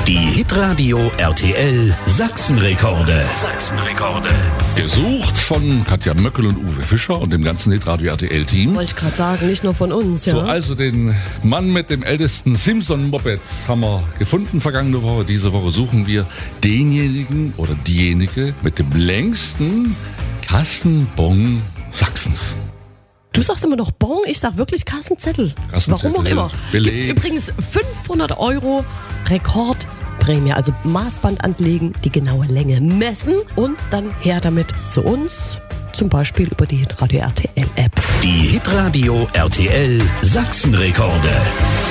Die Hitradio RTL Sachsenrekorde. Gesucht von Katja Möckel und Uwe Fischer und dem ganzen Hitradio RTL-Team. Wollte ich gerade sagen, nicht nur von uns, ja. So, also den Mann mit dem ältesten Simpson-Moped haben wir gefunden vergangene Woche. Diese Woche suchen wir denjenigen oder diejenige mit dem längsten Kassenbon Sachsens. Du sagst immer noch Bon, ich sag wirklich Kassenzettel. Kassenzettel, Warum auch immer. Beleg. Gibt's übrigens 500 € Rekordprämie. Also Maßband anlegen, die genaue Länge messen und dann her damit zu uns. Zum Beispiel über die Hitradio RTL App. Die Hitradio RTL Sachsenrekorde.